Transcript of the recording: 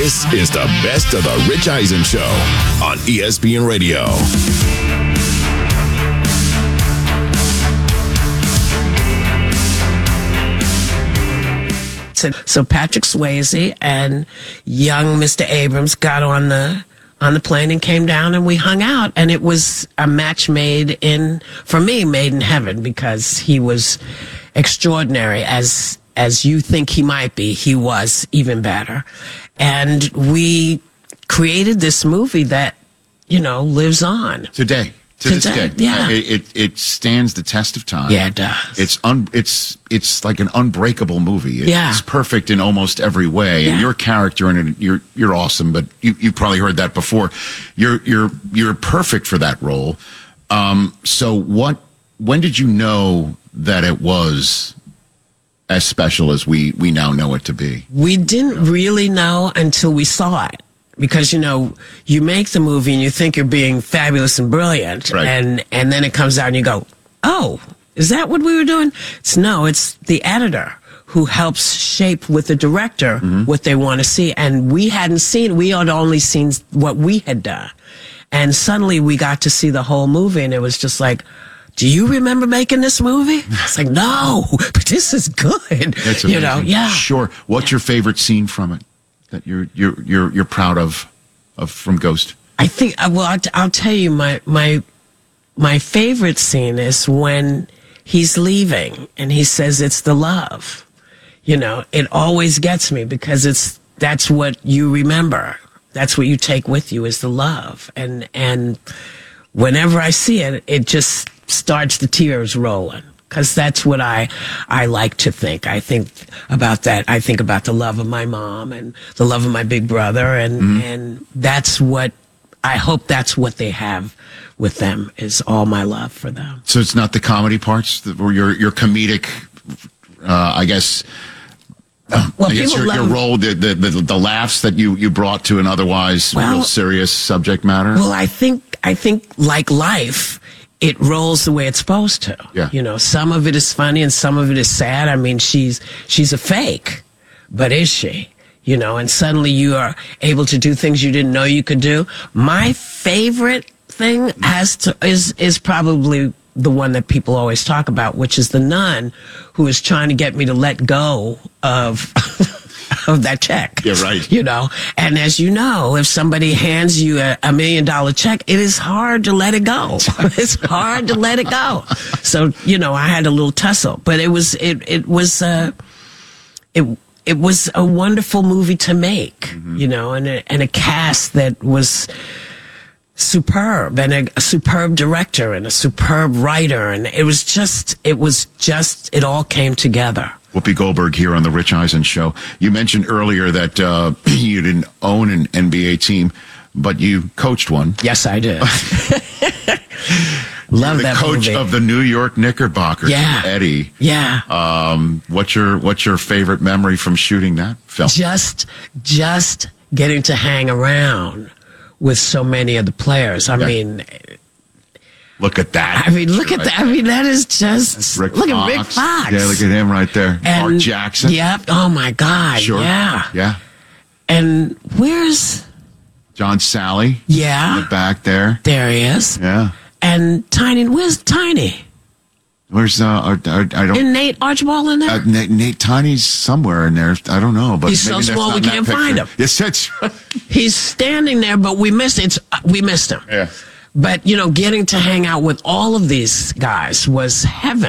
This is the best of the Rich Eisen Show on ESPN Radio. So Patrick Swayze and young Mr. Abrams got on the plane and came down, and we hung out, and it was a match made in heaven, because he was extraordinary as you think he might be. He was even better. And we created this movie that, lives on. To this day. Yeah. It stands the test of time. Yeah, it does. It's like an unbreakable movie. Yeah. It's perfect in almost every way. Yeah. And your character in it, you're awesome, but you probably heard that before. You're perfect for that role. So when did you know that it was as special as we now know it to be? We didn't really know until we saw it. Because, you make the movie and you think you're being fabulous and brilliant. Right. And then it comes out and you go, oh, is that what we were doing? It's the editor who helps shape with the director what they want to see. And we had only seen what we had done. And suddenly we got to see the whole movie, and it was just like, do you remember making this movie? It's like, no, but this is good. It's amazing. Yeah. Sure. What's your favorite scene from it that you're proud of from Ghost? I think, I'll tell you, my favorite scene is when he's leaving and he says it's the love. It always gets me, because that's what you remember. That's what you take with you, is the love. And whenever I see it, it just starts the tears rolling. Because that's what I like to think. I think about that. I think about the love of my mom and the love of my big brother. And that's what, I hope that's what they have with them, is all my love for them. So it's not the comedy parts, or your comedic, I guess, your role, the laughs that you brought to an otherwise real serious subject matter? Well, I think like life, it rolls the way it's supposed to. Yeah. Some of it is funny and some of it is sad. I mean, she's a fake, but is she? And suddenly you are able to do things you didn't know you could do. My favorite thing is probably the one that people always talk about, which is the nun who is trying to get me to let go of of that check. Yeah, right. And as you know, if somebody hands you a $1 million check, it is hard to let it go. It's hard to let it go. So, I had a little tussle, but it was a wonderful movie to make, and a cast that was superb, and a superb director and a superb writer. And it all came together. Whoopi Goldberg here on the Rich Eisen Show. You mentioned earlier that you didn't own an NBA team, but you coached one. Yes, I did. Love the that coach movie. of the New York Knickerbockers, Yeah. Eddie. Yeah. What's your favorite memory from shooting that film? Just getting to hang around with so many of the players. I mean, look at that. Look at that. That is just, Rick look Fox. at Rick Fox. Yeah, look at him right there. And, Mark Jackson. Yep. Oh my God. Sure. Yeah. Yeah. And where's John Sally? Yeah. In the back there. There he is. Yeah. And Tiny, where's Tiny? Where's I don't. Isn't Nate Archibald in there? Nate Tiny's somewhere in there. I don't know, but he's so maybe that's small not we in that can't picture. find him. Yes, that's right. He's standing there, but we missed him. Yeah. But getting to hang out with all of these guys was heaven.